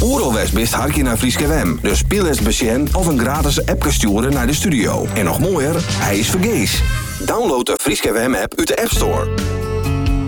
Oeralwest best harkje naar Frieske WM. Dus speel eens besjen of een gratis app sturen naar de studio. En nog mooier, hij is vergees. Download de Frieske WM app uit de App Store.